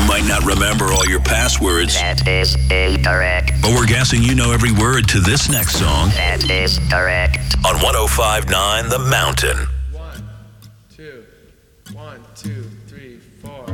might not remember all your passwords. That is incorrect. But we're guessing you know every word to this next song. That is correct. On 105.9 The Mountain. 1, 2, 1, 2, 3, 4.